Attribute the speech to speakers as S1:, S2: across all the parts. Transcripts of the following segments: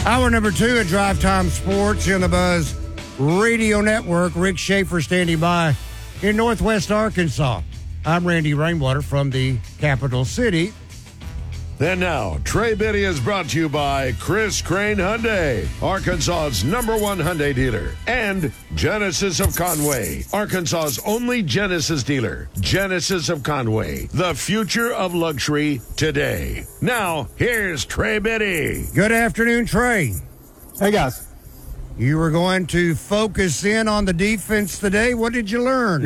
S1: Hour number 2 at Drive Time Sports in the Buzz Radio Network. Rick Schaefer standing by in Northwest Arkansas. I'm Randy Rainwater from the capital city.
S2: And now, Trey Biddy is brought to you by Chris Crane Hyundai, Arkansas's #1 Hyundai dealer, and Genesis of Conway, Arkansas's only Genesis dealer. Genesis of Conway, the future of luxury today. Now, here's Trey Biddy.
S1: Good afternoon, Trey.
S3: Hey, guys.
S1: You were going to focus in on the defense today. What did you learn?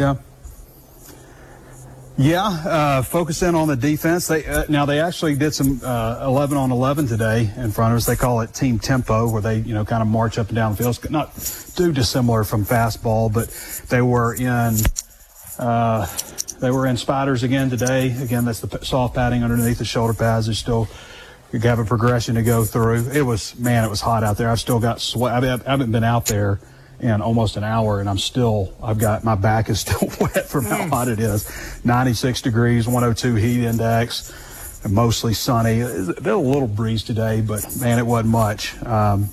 S3: Focus in on the defense. They actually did some 11 on 11 today in front of us. They call it team tempo, where they kind of march up and down the field. It's not too dissimilar from fastball, but they were in spiders again today. Again, that's the soft padding underneath the shoulder pads. You have a progression to go through. It was hot out there. I've still got sweat. I haven't been out there in almost an hour, and my back is still wet from how hot it is. 96 degrees, 102 heat index, and mostly sunny. There's a little breeze today, but man, it wasn't much. As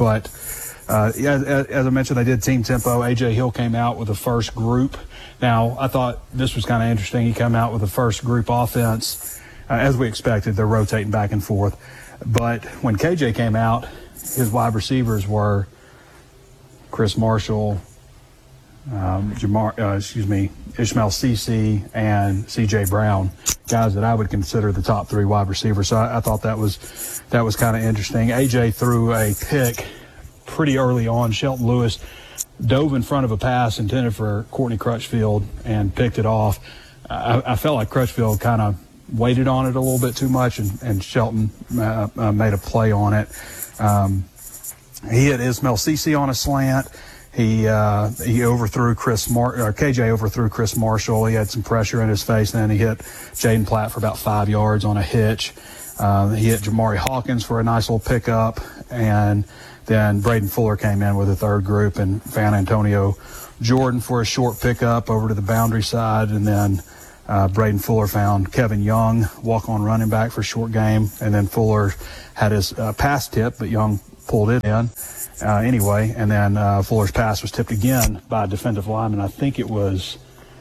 S3: I mentioned, they did team tempo. A.J. Hill came out with the first group. Now, I thought this was kind of interesting. He came out with the first group offense. As we expected, they're rotating back and forth. But when KJ came out, his wide receivers were Chris Marshall, Ishmael Cece, and C.J. Brown, guys that I would consider the top 3 wide receivers. So I thought that was kind of interesting. A.J. threw a pick pretty early on. Shelton Lewis dove in front of a pass intended for Courtney Crutchfield and picked it off. I felt like Crutchfield kind of waited on it a little bit too much, and Shelton made a play on it. He hit Ismail Cece on a slant. He overthrew KJ overthrew Chris Marshall. He had some pressure in his face. Then he hit Jaden Platt for about 5 yards on a hitch. He hit Jamari Hawkins for a nice little pickup. And then Braden Fuller came in with a third group and found Antonio Jordan for a short pickup over to the boundary side. And then Braden Fuller found Kevin Young, walk-on running back for a short game. And then Fuller had his pass tip, but Young pulled it in anyway, and then Fuller's pass was tipped again by a defensive lineman. I think it was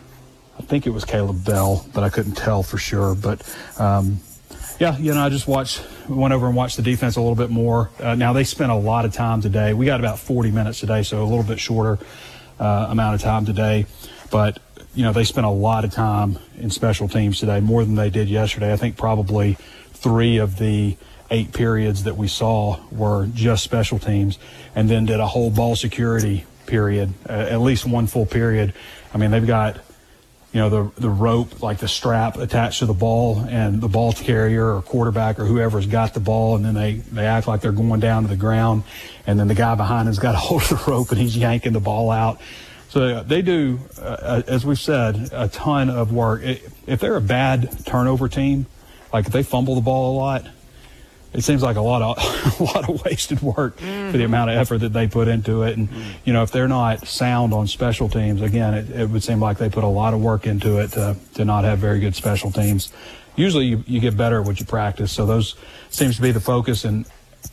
S3: Caleb Bell, but I couldn't tell for sure. But I just went over and watched the defense a little bit more. Now they spent a lot of time today. We got about 40 minutes today, so a little bit shorter amount of time today. But they spent a lot of time in special teams today, more than they did yesterday. I think probably 3 of the 8 periods that we saw were just special teams, and then did a whole ball security period, at least one full period. I mean, they've got, the rope, like the strap attached to the ball, and the ball carrier or quarterback or whoever's got the ball, and then they act like they're going down to the ground, and then the guy behind him's got a hold of the rope and he's yanking the ball out. So they do, as we've said, a ton of work. If they're a bad turnover team, like if they fumble the ball a lot, it seems like a lot of wasted work for the amount of effort that they put into it. And, if they're not sound on special teams, again, it would seem like they put a lot of work into it to not have very good special teams. Usually you get better at what you practice. So those seems to be the focus. And,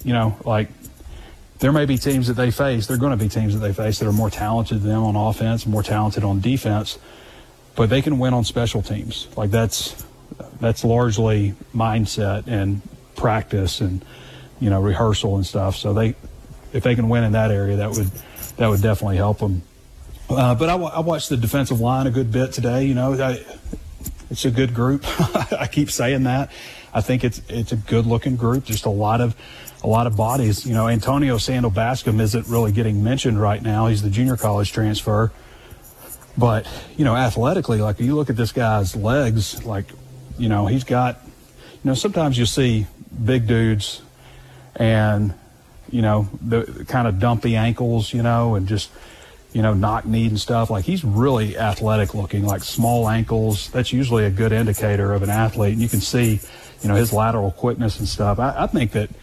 S3: there may be teams that they face. There are going to be teams that they face that are more talented than them on offense, more talented on defense. But they can win on special teams. Like that's largely mindset and practice and rehearsal and stuff. So if they can win in that area, that would definitely help them. But I watched the defensive line a good bit today. It's a good group. I keep saying that. I think it's a good looking group. Just a lot of bodies. Antonio Sandal Bascom isn't really getting mentioned right now. He's the junior college transfer. But athletically, like you look at this guy's legs, he's got. Sometimes you see big dudes and, the kind of dumpy ankles, and just, knock knee and stuff. Like he's really athletic looking, like small ankles. That's usually a good indicator of an athlete. And you can see, his lateral quickness and stuff. I think that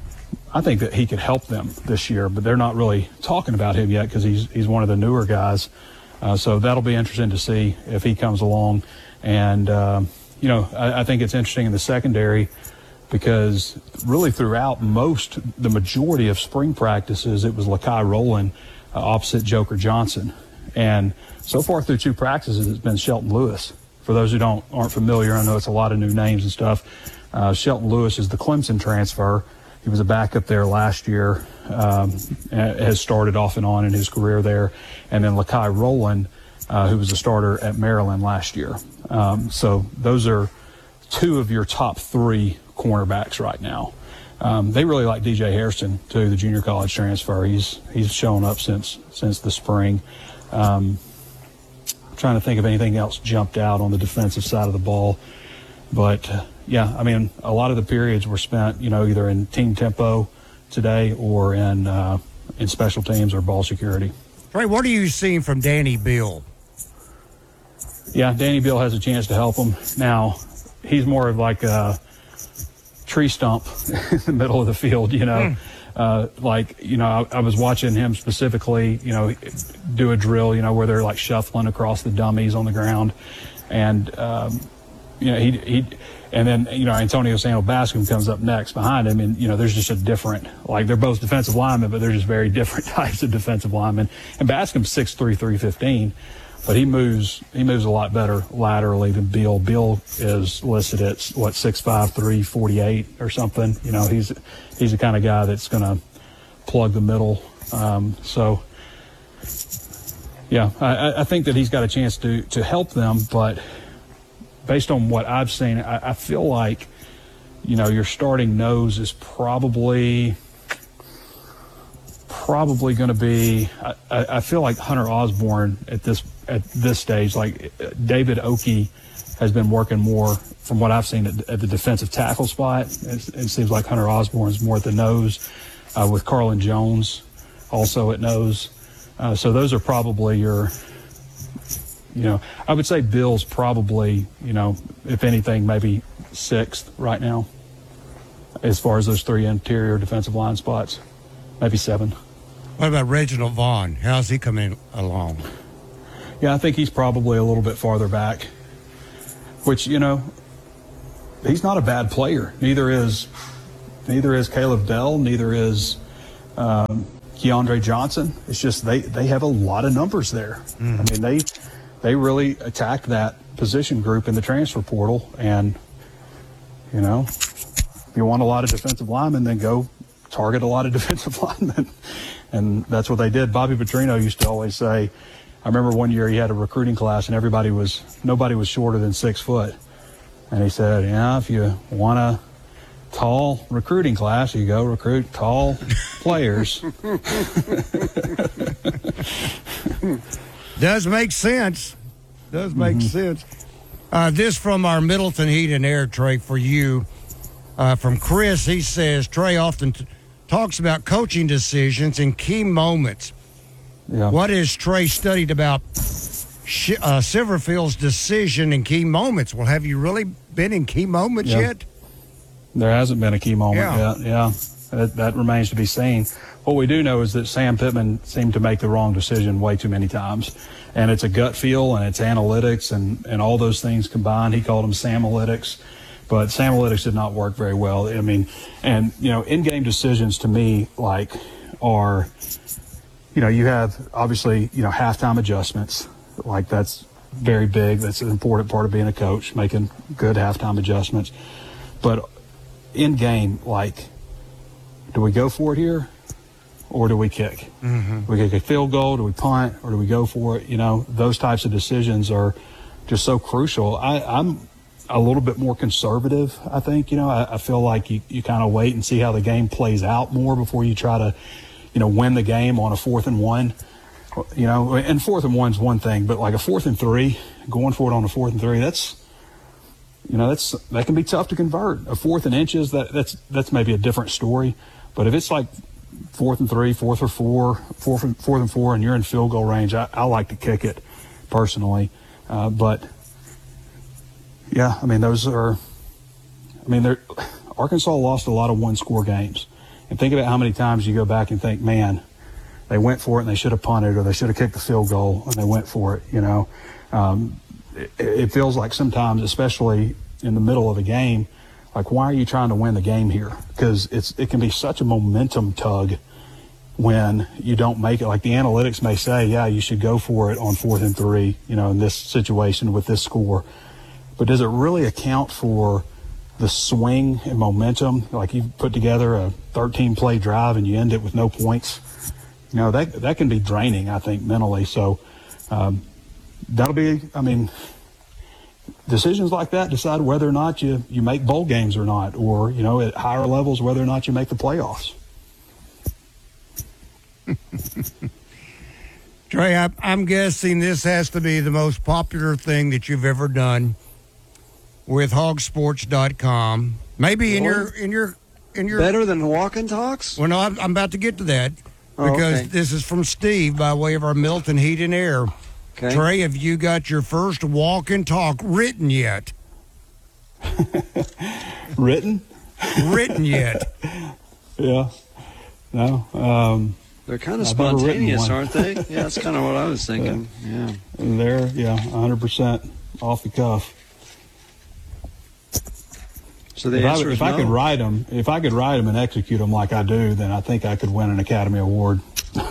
S3: he could help them this year, but they're not really talking about him yet because he's one of the newer guys. So that'll be interesting to see if he comes along. And, I think it's interesting in the secondary. because really throughout the majority of spring practices, it was Lakai Rowland opposite Joker Johnson. And so far through 2 practices, it's been Shelton Lewis. For those who aren't familiar, I know it's a lot of new names and stuff. Shelton Lewis is the Clemson transfer. He was a backup there last year, has started off and on in his career there. And then Lakai Rowland, who was a starter at Maryland last year. So those are 2 of your top 3 cornerbacks right now. They really like DJ Hairston too, the junior college transfer. He's shown up since the spring. I'm trying to think of anything else jumped out on the defensive side of the ball, but yeah, I mean, a lot of the periods were spent, either in team tempo today or in special teams or ball security.
S1: Trey, what are you seeing from Danny Beal?
S3: Yeah, Danny Beal has a chance to help him. Now, he's more of like a tree stump in the middle of the field, I was watching him specifically, do a drill, where they're like shuffling across the dummies on the ground. And, and then, Antonio Sandal Bascom comes up next behind him. And, there's just a different, they're both defensive linemen, but they're just very different types of defensive linemen. And Bascom's 6'3", 315. But he moves a lot better laterally than Beal. Beal is listed at 6'5", 348 or something. He's the kind of guy that's going to plug the middle. I think that he's got a chance to help them. But based on what I've seen, I feel like your starting nose is probably going to be. I feel like Hunter Osborne at this stage, like David Oki has been working more from what I've seen at the defensive tackle spot. It seems like Hunter Osborne's more at the nose, with Carlin Jones also at nose. So those are probably your, I would say Bill's probably, if anything, maybe 6th right now as far as those 3 interior defensive line spots, maybe 7.
S1: What about Reginald Vaughn? How's he coming along?
S3: Yeah, I think he's probably a little bit farther back, which, he's not a bad player. Neither is Caleb Dell, neither is Keandre Johnson. It's just they have a lot of numbers there. I mean, they really attacked that position group in the transfer portal. And, if you want a lot of defensive linemen, then go target a lot of defensive linemen. And that's what they did. Bobby Petrino used to always say, I remember one year he had a recruiting class and nobody was shorter than 6 foot. And he said, if you want a tall recruiting class, you go recruit tall players.
S1: Does make sense. This from our Middleton Heat and Air, Trey, for you. From Chris, he says, Trey often talks about coaching decisions in key moments.
S3: Yeah.
S1: What has Trey studied about Silverfield's decision in key moments? Well, have you really been in key moments yet?
S3: There hasn't been a key moment yet. Yeah, that remains to be seen. What we do know is that Sam Pittman seemed to make the wrong decision way too many times. And it's a gut feel and it's analytics and all those things combined. He called them Sam-alytics. But Sam-alytics did not work very well. I mean, and, in-game decisions to me, are, you have obviously, halftime adjustments. That's very big. That's an important part of being a coach, making good halftime adjustments. But in-game, do we go for it here or do we kick? Do we kick a field goal? Do we punt or do we go for it? Those types of decisions are just so crucial. I'm a little bit more conservative, I think. I feel like you kind of wait and see how the game plays out more before you try to, win the game on a 4th and 1. And 4th and 1's one thing, but like a 4th and 3, going for it on a 4th and 3, that can be tough to convert. A 4th and inches, that's maybe a different story. But if it's like 4th and 3, 4th or 4, 4th and 4, and you're in field goal range, I like to kick it personally. But yeah, I mean, Arkansas lost a lot of one-score games. And think about how many times you go back and think, man, they went for it and they should have punted or they should have kicked the field goal and they went for it, It feels like sometimes, especially in the middle of a game, Like, why are you trying to win the game here? Because it can be such a momentum tug when you don't make it. Like, the analytics may say, yeah, you should go for it on 4th and 3, in this situation with this score. But does it really account for the swing and momentum? Like, you put together a 13-play drive and you end it with no points. That can be draining, I think, mentally. So that'll be, decisions like that decide whether or not you make bowl games or not, or, at higher levels, whether or not you make the playoffs.
S1: Trey, I'm guessing this has to be the most popular thing that you've ever done with hogsports.com. Maybe really? in your
S4: better than Walk and Talks?
S1: Well, no, I'm about to get to that because this is from Steve by way of our Milton Heat and Air. Okay. Trey, have you got your first Walk and Talk written yet?
S3: Written
S1: yet?
S3: Yeah. No.
S4: They're kind of spontaneous, aren't they? Yeah, that's kind of what I was thinking. Yeah.
S3: They're 100% off the cuff.
S4: So the answer is
S3: if I could write them and execute them like I do, then I think I could win an Academy Award.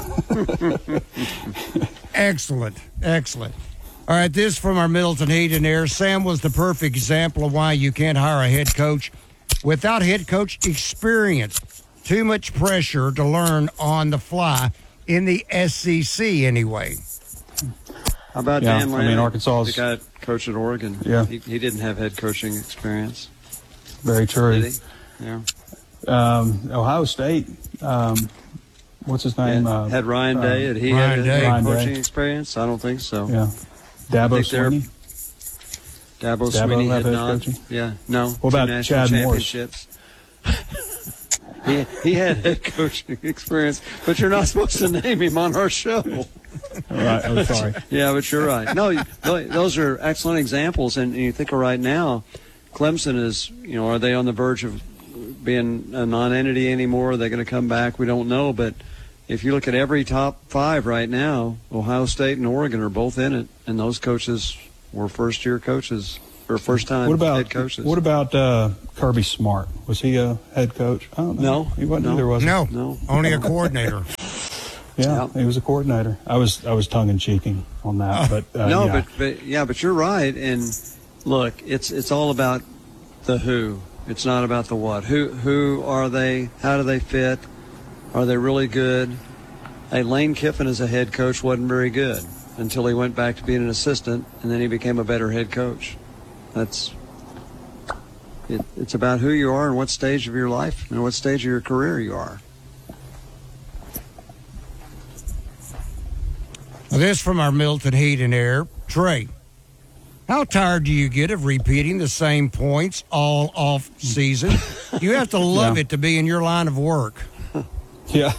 S1: Excellent. All right, this from our Middleton Heat and Air. Sam was the perfect example of why you can't hire a head coach without head coach experience. Too much pressure to learn on the fly in the SEC anyway.
S4: How about Dan Lanning?
S3: Arkansas,
S4: the guy coach at Oregon.
S3: Yeah,
S4: he didn't have head coaching experience.
S3: Very true.
S4: Did he? Yeah.
S3: Ohio State. What's his name?
S4: Had Ryan Day. Had he had head coaching experience? I don't think so.
S3: Yeah. Dabo Swinney.
S4: Dabo Swinney had not.
S3: Coaching?
S4: Yeah. No.
S3: What about Chad Morris?
S4: He had head coaching experience, but you're not supposed to name him on our show.
S3: All right, I'm sorry.
S4: Yeah, but you're right. No, those are excellent examples, and you think of right now, Clemson is, are they on the verge of being a non-entity anymore? Are they going to come back? We don't know, but if you look at every top 5 right now, Ohio State and Oregon are both in it, and those coaches were first-year coaches. Or first-time head coaches.
S3: What about Kirby Smart? Was he a head coach? I don't know.
S4: No,
S3: he wasn't either, was he?
S1: No, only a coordinator.
S3: Yeah, he was a coordinator. I was tongue-in-cheeking on that, but
S4: but you're right. And look, it's all about the who. It's not about the what. Who are they? How do they fit? Are they really good? Hey, Lane Kiffin as a head coach wasn't very good until he went back to being an assistant, and then he became a better head coach. It's about who you are and what stage of your life and what stage of your career you are.
S1: This from our Milton Heat and Air. Trey, how tired do you get of repeating the same points all off season? You have to love it to be in your line of work.
S3: Yeah.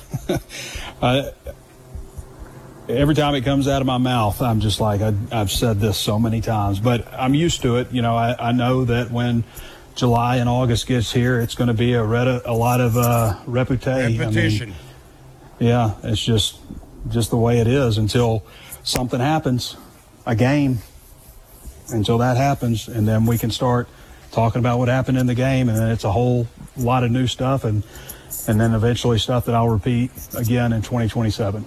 S3: Every time it comes out of my mouth, I'm just like, I've said this so many times, but I'm used to it. I know that when July and August gets here, it's going to be a lot of repetition. Yeah, it's just the way it is until something happens, a game, until that happens, and then we can start talking about what happened in the game, and then it's a whole lot of new stuff, and then eventually stuff that I'll repeat again in 2027.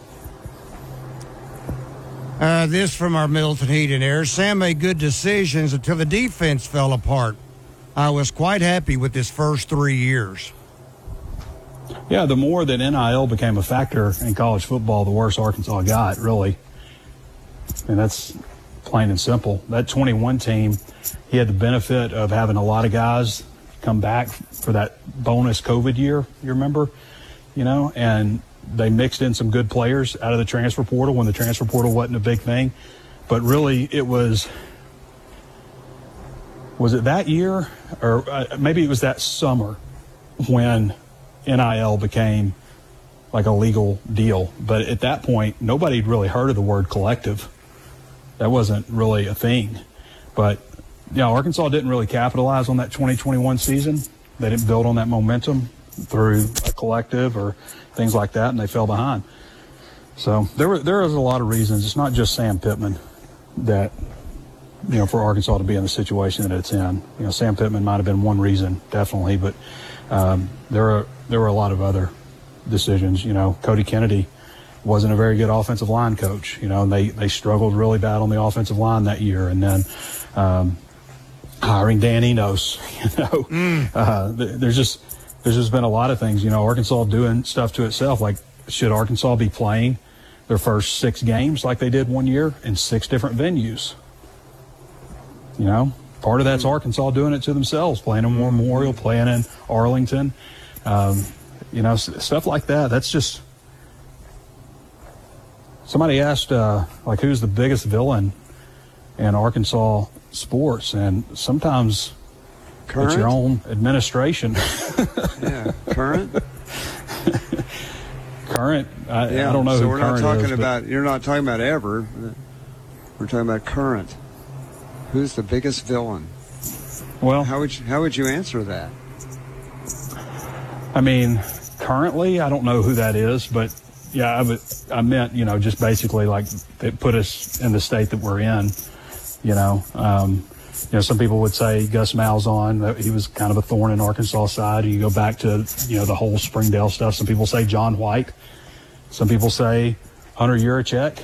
S1: This from our Milton Heat and Air. Sam made good decisions until the defense fell apart. I was quite happy with his first 3 years.
S3: Yeah, the more that NIL became a factor in college football, the worse Arkansas got, really. And that's plain and simple. That 21 team, he had the benefit of having a lot of guys come back for that bonus COVID year, you remember? And they mixed in some good players out of the transfer portal when the transfer portal wasn't a big thing. But really, it was it that year? Or maybe it was that summer when NIL became like a legal deal. But at that point, nobody had really heard of the word collective. That wasn't really a thing. But, Arkansas didn't really capitalize on that 2021 season. They didn't build on that momentum through a collective or things like that, and they fell behind. So there is a lot of reasons. It's not just Sam Pittman that for Arkansas to be in the situation that it's in. Sam Pittman might have been one reason, definitely, but there were a lot of other decisions. Cody Kennedy wasn't a very good offensive line coach, and they struggled really bad on the offensive line that year. And then hiring Dan Enos, there's just been a lot of things. Arkansas doing stuff to itself. Like, should Arkansas be playing their first 6 games like they did one year in 6 different venues? Part of that's Arkansas doing it to themselves, playing in War Memorial, playing in Arlington, stuff like that. That's just. Somebody asked, who's the biggest villain in Arkansas sports, and sometimes it's your own administration.
S4: Yeah, current.
S3: Current. I don't know
S4: so
S3: who
S4: we're
S3: current
S4: not talking
S3: is,
S4: about. You're not talking about ever. We're talking about current. Who's the biggest villain?
S3: Well,
S4: how would you answer that?
S3: I mean, currently, I don't know who that is, but yeah, I meant, just basically like it put us in the state that we're in. Some people would say Gus Malzahn, that he was kind of a thorn in Arkansas' side. You go back to, the whole Springdale stuff. Some people say John White. Some people say Hunter Yurachek.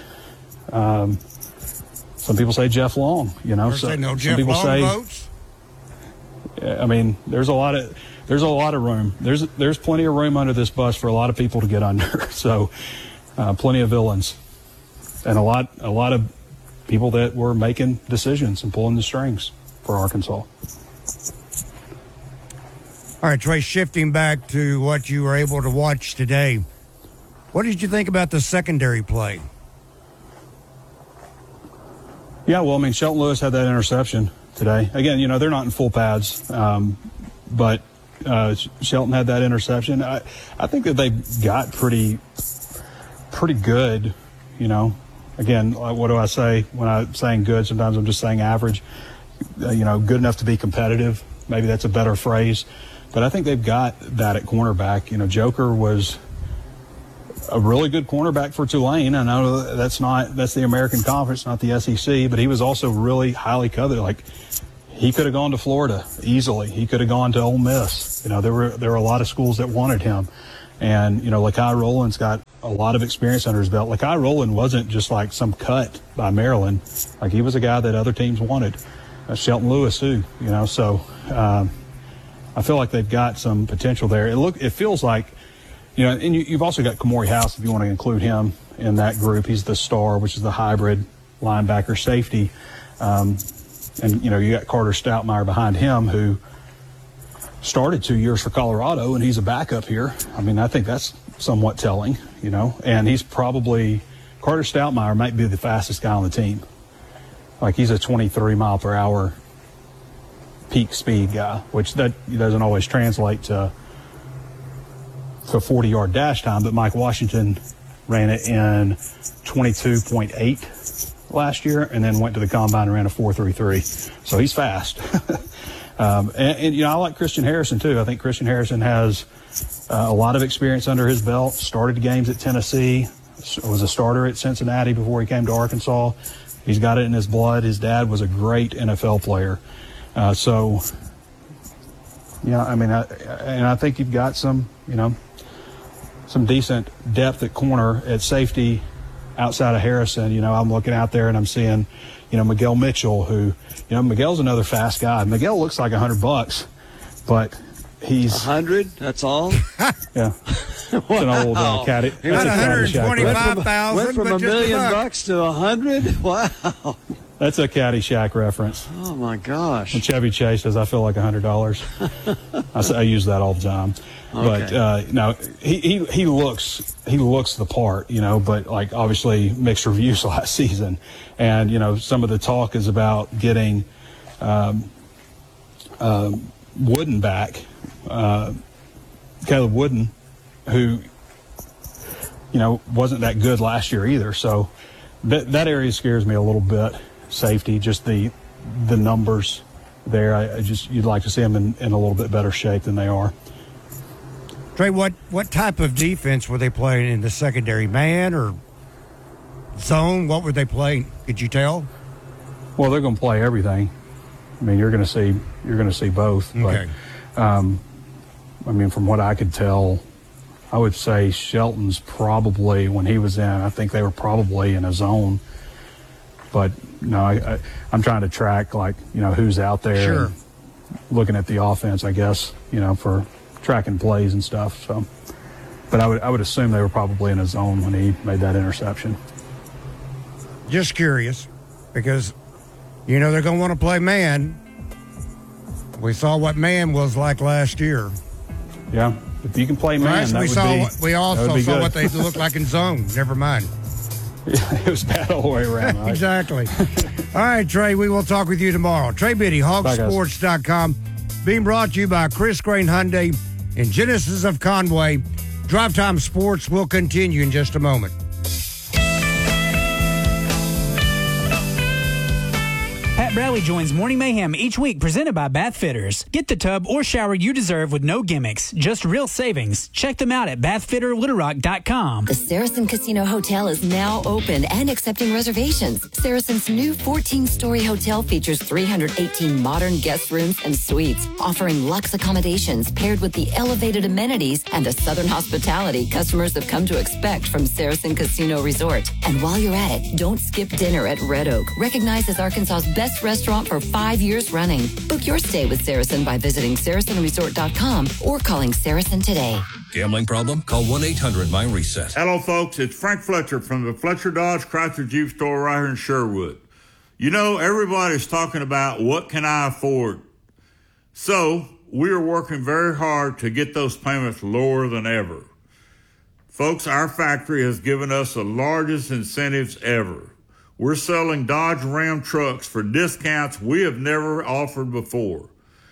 S3: Some people say Jeff Long.
S1: Jeff Long votes.
S3: I mean, there's a lot of room. There's plenty of room under this bus for a lot of people to get under. So, plenty of villains, and a lot of people that were making decisions and pulling the strings for Arkansas.
S1: All right, Trey, shifting back to what you were able to watch today, what did you think about the secondary play?
S3: Yeah, well, I mean, Shelton Lewis had that interception today. Again, they're not in full pads, but Shelton had that interception. I think that they got pretty good, Again, what do I say when I'm saying good? Sometimes I'm just saying average. Good enough to be competitive. Maybe that's a better phrase. But I think they've got that at cornerback. Joker was a really good cornerback for Tulane. I know that's the American Conference, not the SEC, but he was also really highly coveted. Like, he could have gone to Florida easily. He could have gone to Ole Miss. There were a lot of schools that wanted him. And, Lakai Rowland's got a lot of experience under his belt. Lakai Rowland wasn't just like some cut by Maryland. Like, he was a guy that other teams wanted. Shelton Lewis, too, So I feel like they've got some potential there. It feels like, and you've also got Kamori House, if you want to include him in that group. He's the star, which is the hybrid linebacker safety. And, you got Carter Stoutmeyer behind him, who started 2 years for Colorado, and he's a backup here. I mean, I think that's somewhat telling, and he's probably, Carter Stoutmeyer might be the fastest guy on the team. Like, he's a 23 mile per hour peak speed guy, which that doesn't always translate to 40-yard dash time, but Mike Washington ran it in 22.8 last year, and then went to the combine and ran a 4.33. So he's fast. And I like Christian Harrison too. I think Christian Harrison has a lot of experience under his belt. Started games at Tennessee, was a starter at Cincinnati before he came to Arkansas. He's got it in his blood. His dad was a great NFL player. I think you've got some decent depth at corner. At safety, outside of Harrison, I'm looking out there and I'm seeing, Miguel Mitchell, who, Miguel's another fast guy. Miguel looks like $100, but he's
S4: 100. That's all.
S3: Yeah, it's an old caddy.
S1: Not 125,000.
S4: Went from $1 million to 100. Wow.
S3: That's a Caddyshack reference.
S4: Oh my gosh.
S3: And Chevy Chase says, "I feel like $100." I use that all the time.
S4: Okay.
S3: But no, he looks the part, but like obviously mixed reviews last season, and some of the talk is about getting Wooden back, Caleb Wooden, who wasn't that good last year either. So that area scares me a little bit. Safety, just the numbers there. You'd like to see them in a little bit better shape than they are.
S1: Trey, what type of defense were they playing in the secondary? Man or zone? What were they playing? Could you tell?
S3: Well, they're going to play everything. I mean, you're going to see both.
S1: Okay.
S3: But, I mean, from what I could tell, I would say Shelton's probably, when he was in, I think they were probably in a zone. But no, I'm trying to track, like, who's out there.
S1: Sure.
S3: And looking at the offense, I guess, for tracking plays and stuff. So, but I would assume they were probably in a zone when he made that interception.
S1: Just curious, because they're going to want to play man. We saw what man was like last year.
S3: Yeah, if you can play man,
S1: right? We also saw what they looked like in zone. Never mind.
S3: It was bad all the way around. Right?
S1: Exactly. All right, Trey, we will talk with you tomorrow. Trey Biddy, hogsports.com. Being brought to you by Chris Crane Hyundai and Genesis of Conway. Drive Time Sports will continue in just a moment.
S5: Pat Bradley joins Morning Mayhem each week, presented by Bath Fitters. Get the tub or shower you deserve with no gimmicks, just real savings. Check them out at bathfitterlittlerock.com.
S6: The Saracen Casino Hotel is now open and accepting reservations. Saracen's new 14-story hotel features 318 modern guest rooms and suites, offering luxe accommodations paired with the elevated amenities and the southern hospitality customers have come to expect from Saracen Casino Resort. And while you're at it, don't skip dinner at Red Oak, recognized as Arkansas's best restaurant for 5 years running. Book your stay with Saracen by visiting SaracenResort.com or calling Saracen today.
S7: Gambling problem? Call 1-800-MY-RESET.
S8: Hello, folks. It's Frank Fletcher from the Fletcher Dodge Chrysler Jeep store right here in Sherwood. Everybody's talking about what can I afford. So we are working very hard to get those payments lower than ever. Folks, our factory has given us the largest incentives ever. We're selling Dodge Ram trucks for discounts we have never offered before.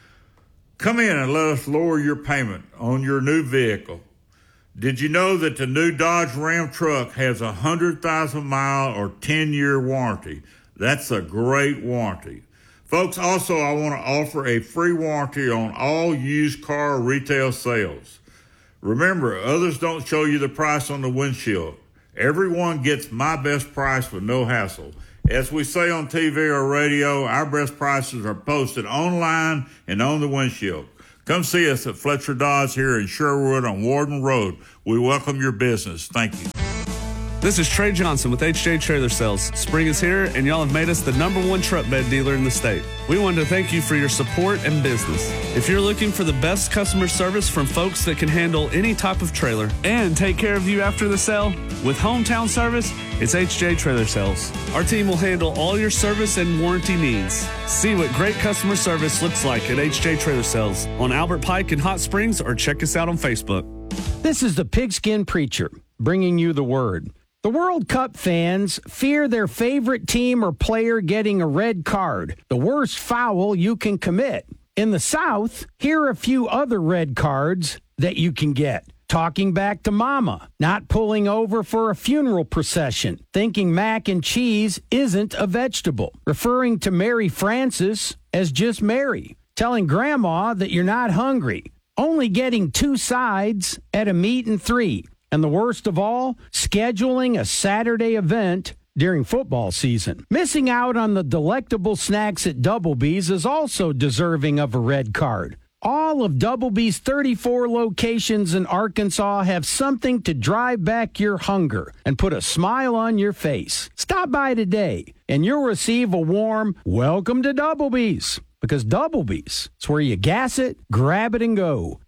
S8: Come in and let us lower your payment on your new vehicle. Did you know that the new Dodge Ram truck has a 100,000-mile or 10-year warranty? That's a great warranty. Folks, also, I want to offer a free warranty on all used car retail sales. Remember, others don't show you the price on the windshield. Everyone gets my best price with no hassle. As we say on TV or radio, our best prices are posted online and on the windshield. Come see us at Fletcher Dodge here in Sherwood on Warden Road. We welcome your business. Thank you.
S9: This is Trey Johnson with HJ Trailer Sales. Spring is here, and y'all have made us the #1 truck bed dealer in the state. We wanted to thank you for your support and business. If you're looking for the best customer service from folks that can handle any type of trailer and take care of you after the sale, with hometown service, it's HJ Trailer Sales. Our team will handle all your service and warranty needs. See what great customer service looks like at HJ Trailer Sales on Albert Pike in Hot Springs, or check us out on Facebook.
S10: This is the Pigskin Preacher, bringing you the word. The World Cup fans fear their favorite team or player getting a red card, the worst foul you can commit. In the South, here are a few other red cards that you can get. Talking back to mama, not pulling over for a funeral procession, thinking mac and cheese isn't a vegetable, referring to Mary Frances as just Mary, telling grandma that you're not hungry, only getting 2 sides at a meat and 3. And the worst of all, scheduling a Saturday event during football season. Missing out on the delectable snacks at Doublebee's is also deserving of a red card. All of Doublebee's 34 locations in Arkansas have something to drive back your hunger and put a smile on your face. Stop by today, and you'll receive a warm welcome to Doublebee's. Because Doublebee's is where you gas it, grab it, and go.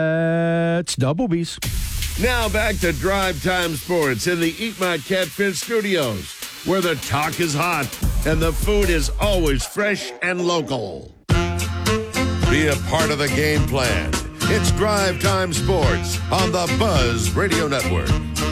S10: That's Doublebee's.
S2: Now back to Drive Time Sports in the Eat My Catfish studios, where the talk is hot and the food is always fresh and local. Be a part of the game plan. It's Drive Time Sports on the Buzz Radio Network.